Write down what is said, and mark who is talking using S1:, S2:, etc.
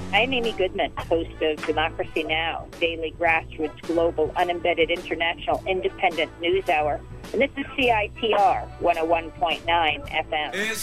S1: I'm Amy Goodman, host of Democracy Now!, daily grassroots, global, unembedded, international, independent news hour. And this is CITR 101.9 FM.